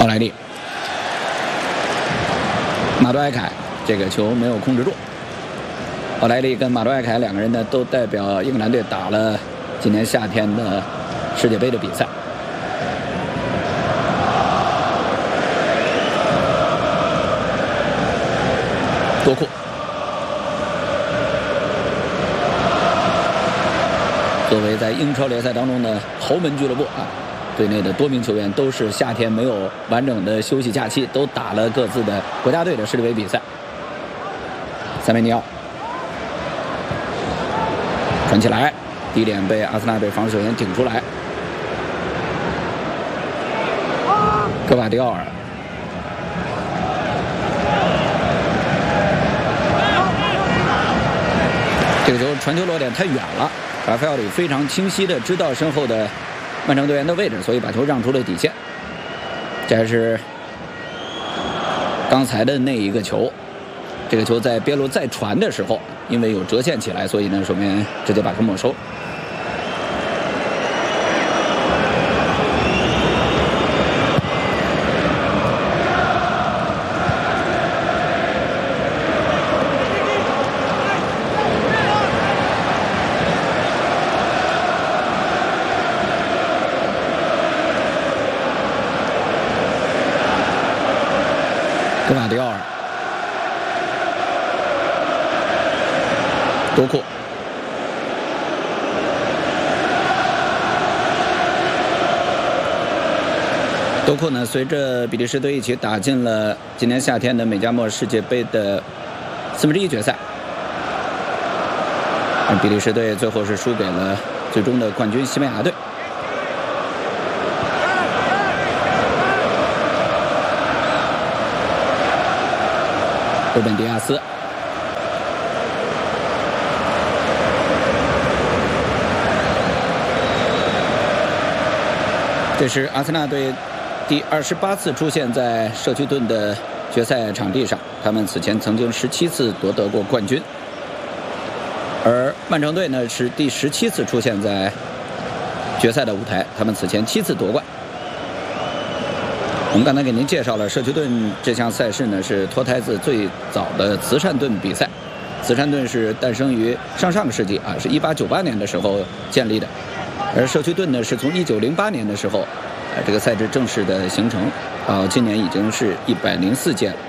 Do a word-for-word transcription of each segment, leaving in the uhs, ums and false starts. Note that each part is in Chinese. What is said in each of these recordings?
奥莱利，马多埃凯这个球没有控制住。奥莱利跟马多埃凯两个人呢，都代表英格兰队打了今年夏天的世界杯的比赛。多库，作为在英超联赛当中的豪门俱乐部啊。队内的多名球员都是夏天没有完整的休息假期，都打了各自的国家队的世界杯比赛。塞梅尼奥传起来，第一点被阿森纳队防守员顶出来。戈瓦迪奥尔，这个球传球落点太远了，拉斐奥里非常清晰的知道身后的曼城队员的位置，所以把球让出了底线。这还是刚才的那一个球，这个球在边路再传的时候，因为有折线起来，所以呢，守门员直接把球没收。戈瓦迪奥尔，多库，多库呢，随着比利时队一起打进了今年夏天的美加墨世界杯的四分之一决赛。比利时队最后是输给了最终的冠军西班牙队。鲁本迪亚斯，这是阿森纳队第二十八次出现在社区盾的决赛场地上，他们此前曾经十七次夺得过冠军，而曼城队呢是第十七次出现在决赛的舞台，他们此前七次夺冠。我们刚才给您介绍了社区盾这项赛事呢，是脱胎自最早的慈善盾比赛。慈善盾是诞生于上上个世纪啊，是一八九八年的时候建立的，而社区盾呢是从一九零八年的时候，呃，这个赛制正式的形成，到今年已经是一百零四届了。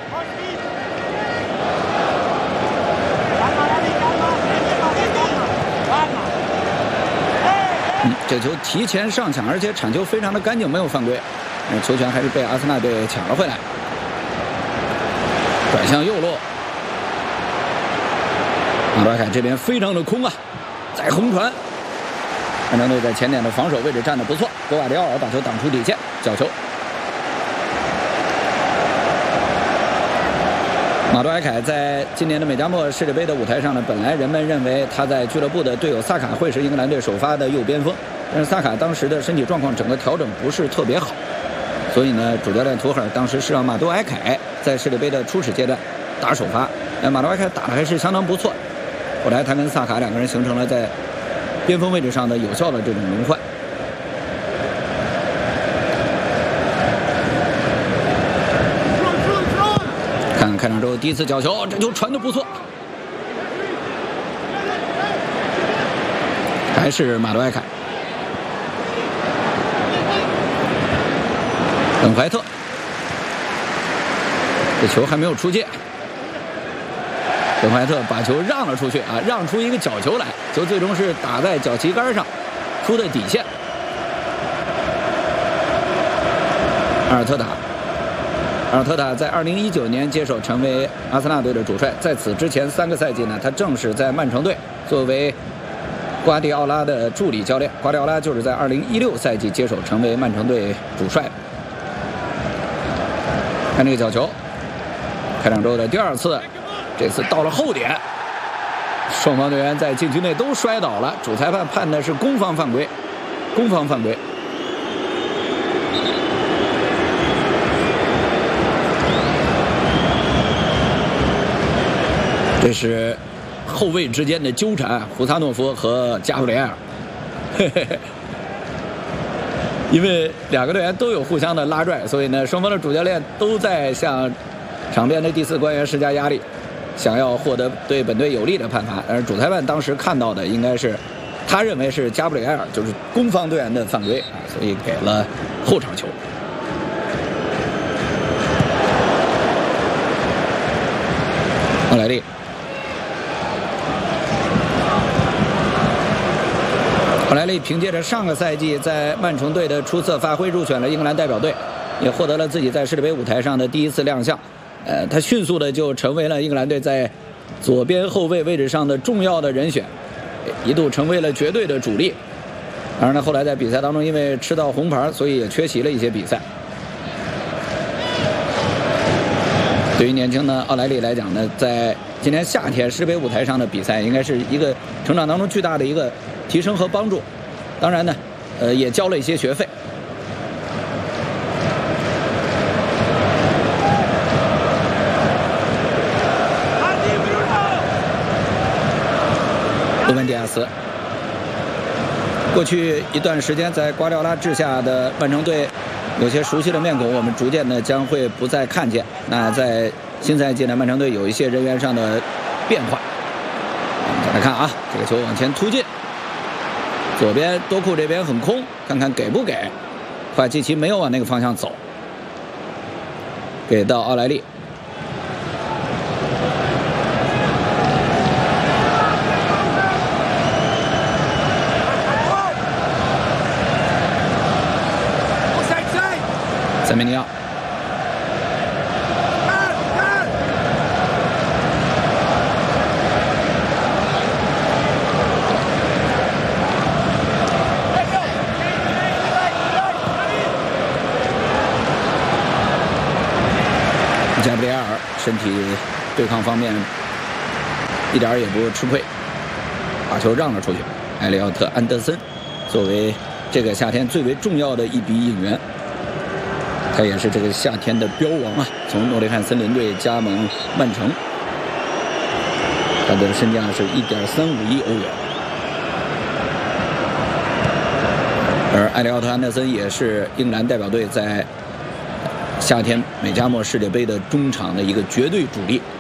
嗯，这球提前上抢，而且铲球非常的干净，没有犯规。球权还是被阿森纳队抢了回来，转向右路，马多埃凯这边非常的空啊，再横传，曼城队在前点的防守位置站得不错，戈瓦迪奥尔把球挡出底线，角球。马多埃凯在今年的美加墨世界杯的舞台上呢，本来人们认为他在俱乐部的队友萨卡会是英格兰队首发的右边锋，但是萨卡当时的身体状况整个调整不是特别好。所以呢，主教练图赫尔当时是让马多埃凯在世界杯的初始阶段打首发，那马多埃凯打的还是相当不错。后来他跟萨卡两个人形成了在边锋位置上的有效的这种轮换。看开场之后第一次角球，这球传得不错，还是马多埃凯。本怀特，这球还没有出界，本怀特把球让了出去啊，让出一个角球来，球最终是打在脚旗杆上，出的底线。阿尔特塔，阿尔特塔在二零一九年接手成为阿森纳队的主帅，在此之前三个赛季呢，他正是在曼城队作为瓜迪奥拉的助理教练，瓜迪奥拉就是在二零一六赛季接手成为曼城队主帅。看这个角球，开场之后的第二次，这次到了后点，双方队员在禁区内都摔倒了，主裁判判的是攻方犯规，攻方犯规。这是后卫之间的纠缠，胡萨诺夫和加布里埃尔。嘿嘿嘿。 因为两个队员都有互相的拉拽，所以呢，双方的主教练都在向场边的第四官员施加压力，想要获得对本队有利的判罚。而主裁判当时看到的应该是，他认为是加布里埃尔就是攻方队员的犯规啊，所以给了后场球。奥莱利。奥莱利凭借着上个赛季在曼城队的出色发挥，入选了英格兰代表队，也获得了自己在世界杯舞台上的第一次亮相。呃，他迅速的就成为了英格兰队在左边后卫位置上的重要的人选，一度成为了绝对的主力。当然呢，后来在比赛当中因为吃到红牌，所以也缺席了一些比赛。对于年轻的奥莱利来讲呢，在今年夏天世界杯舞台上的比赛，应该是一个成长当中巨大的一个提升和帮助。当然呢，呃，也交了一些学费。鲁本·迪亚斯，过去一段时间在瓜迪奥拉治下的曼城队，有些熟悉的面孔，我们逐渐的将会不再看见。那在新赛季呢，曼城队有一些人员上的变化。我们再来看啊，这个球往前突进，左边多库这边很空，看看给不给。帕基奇没有往那个方向走，给到奥莱利。塞梅尼奥，加布里埃尔身体对抗方面一点也不吃亏，把球让了出去。埃利奥特·安德森作为这个夏天最为重要的一笔引援。他也是这个夏天的标王啊！从诺丁汉森林队加盟曼城，他的身价是 一点三五亿欧元。而埃利奥特·安德森也是英格兰代表队在夏天美加墨世界杯的中场的一个绝对主力。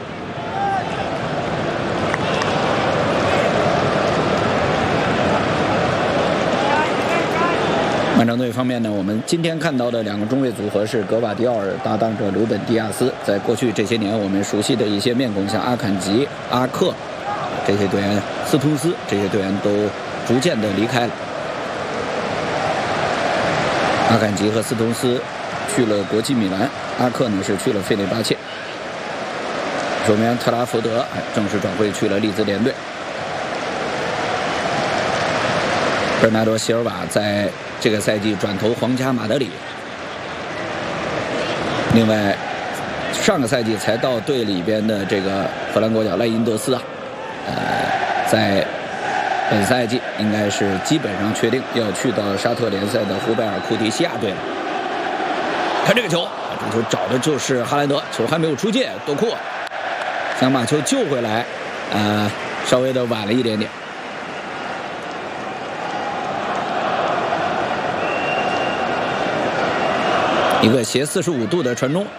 曼城队方面呢，我们今天看到的两个中卫组合是格瓦迪奥尔搭档着鲁本·迪亚斯。在过去这些年，我们熟悉的一些面孔，像阿坎吉、阿克这些队员，斯通斯这些队员都逐渐的离开了。阿坎吉和斯通斯去了国际米兰，阿克呢是去了费内巴切。守门员特拉福德正式转会去了利兹联队。贝尔纳多·席尔瓦在这个赛季转投皇家马德里。另外，上个赛季才到队里边的这个荷兰国脚赖因德斯啊，呃，在本赛季应该是基本上确定要去到沙特联赛的胡贝尔库蒂西亚队了。看这个球，这个球找的就是哈兰德，球还没有出界，多库想把球救回来，呃，稍微的晚了一点点。一个斜四十五度的传中，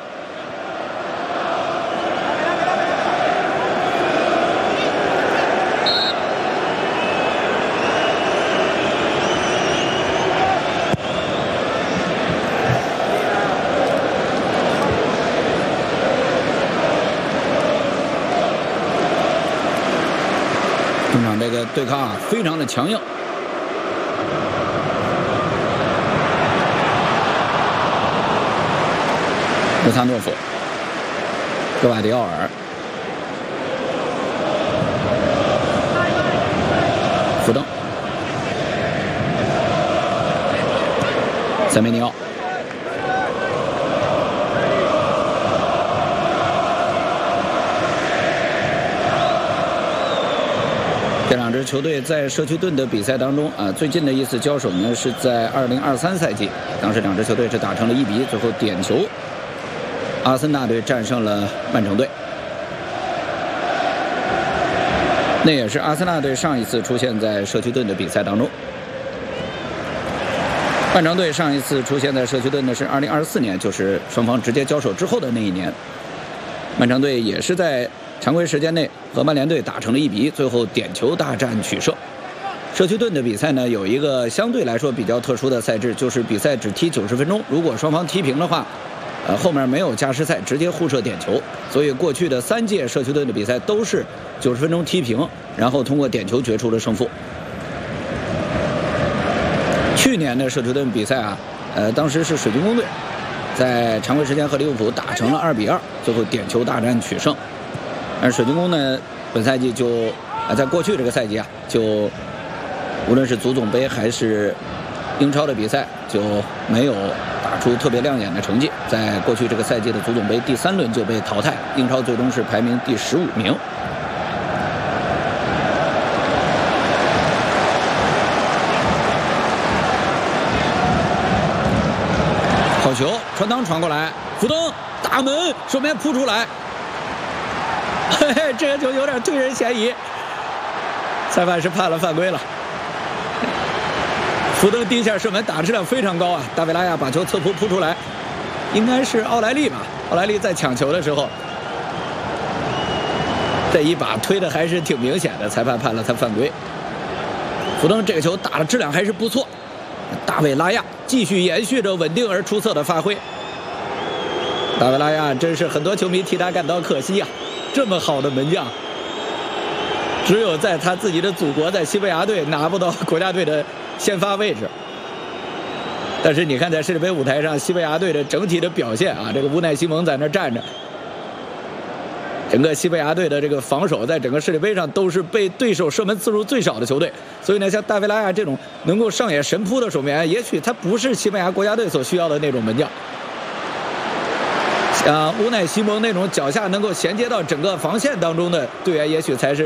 中场这个对抗啊，非常的强硬。穆萨诺夫、格瓦迪奥尔、福登、塞梅尼奥、这两支球队在社区盾的比赛当中啊，最近的一次交手呢是在二零二三赛季，当时两支球队是打成了一比一，最后点球。阿森纳队战胜了曼城队，那也是阿森纳队上一次出现在社区盾的比赛当中。 曼城队上一次出现在社区盾的是二零二四年，就是双方直接交手之后的那一年。曼城队也是在常规时间内和曼联队打成了一比一，最后点球大战取胜。社区盾的比赛呢，有一个相对来说比较特殊的赛制，就是比赛只踢九十分钟，如果双方踢平的话，呃，后面没有加时赛，直接互射点球。所以过去的三届社区盾的比赛都是九十分钟踢平，然后通过点球决出了胜负。去年的社区盾比赛啊，呃，当时是水晶宫队在常规时间和利物浦打成了二比二，最后点球大战取胜。而水晶宫呢，本赛季就啊，在过去这个赛季啊，就无论是足总杯还是英超的比赛，就没有打出特别亮眼的成绩。在过去这个赛季的足总杯第三轮就被淘汰，英超最终是排名第十五名。好球，传裆传过来，福登大门守门扑出来，嘿嘿，这个球有点对人嫌疑，裁判是判了犯规了。福登第一下射门打质量非常高啊，大卫拉亚把球侧扑扑出来，应该是奥莱利吧？奥莱利在抢球的时候，这一把推的还是挺明显的，裁判判了他犯规。福登这个球打的质量还是不错。大卫拉亚继续延续着稳定而出色的发挥。大卫拉亚真是很多球迷替他感到可惜呀、啊，这么好的门将，只有在他自己的祖国，在西班牙队拿不到国家队的先发位置。但是你看，在世界杯舞台上，西班牙队的整体的表现啊，这个乌奈西蒙在那站着，整个西班牙队的这个防守，在整个世界杯上都是被对手射门次数最少的球队。所以呢，像大卫拉亚这种能够上演神扑的守门员，也许他不是西班牙国家队所需要的那种门将。像乌奈西蒙那种脚下能够衔接到整个防线当中的队员，也许才是